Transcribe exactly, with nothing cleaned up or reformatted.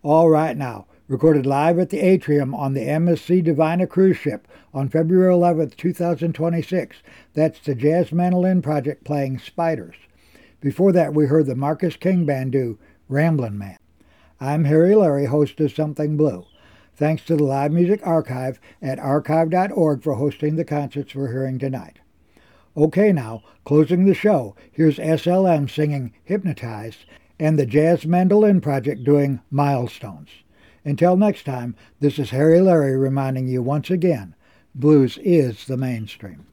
All right now, recorded live at the atrium on the M S C Divina cruise ship on February eleventh, two thousand twenty-six. That's the Jazz Mandolin Project playing Spiders. Before that, we heard the Marcus King Band do Ramblin' Man. I'm Harry Larry, host of Something Blue. Thanks to the Live Music Archive at archive dot org for hosting the concerts we're hearing tonight. Okay now, closing the show, here's S L M singing Hypnotized and the Jazz Mandolin Project doing Milestones. Until next time, this is Harry Larry reminding you once again, blues is the mainstream.